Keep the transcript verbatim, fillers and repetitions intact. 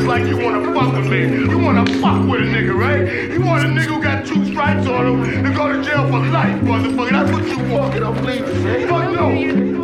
like you wanna fuck with me. You wanna fuck with a nigga, right? You want a nigga who got two stripes on him to go to jail for life, motherfucker. That's what you want. Get up, leave. Fuck no.